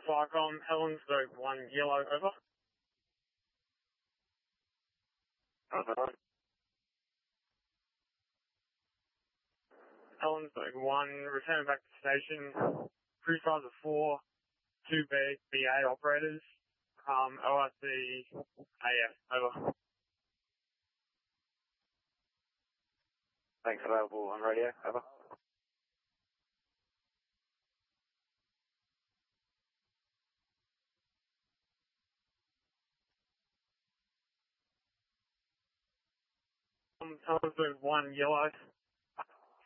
Farcom, Helensburgh 1 yellow, over. Over. Helensburgh 1, return back to station. Crew size of 4, 2 BA operators, ORC AF, over. Thanks, available on radio, over. Helensburgh 1 yellow.